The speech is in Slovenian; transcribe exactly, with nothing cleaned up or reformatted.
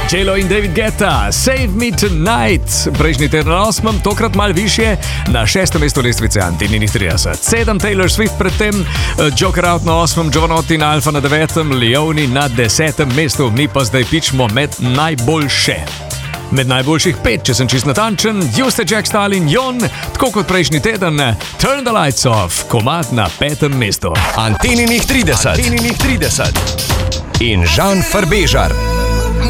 J-Lo in David Guetta, Save Me Tonight. Prejšnji teden na osmem, tokrat mal višje, na šestem mestu lestvice Antininih trideset. Sedem Taylor Swift predtem, Joker Out na osmem, Jovanoti in Alfa na devetem, Leoni na desetem mestu. Mi pa zdaj pičemo med najboljše. Med najboljših pet, če sem čist natančen, Juste, Jack Stalin, Jon, tako kot prejšnji teden, Turn the Lights Off, komad na petem mestu. Antininih trideset. Antininih trideset. In Žan Farbežar.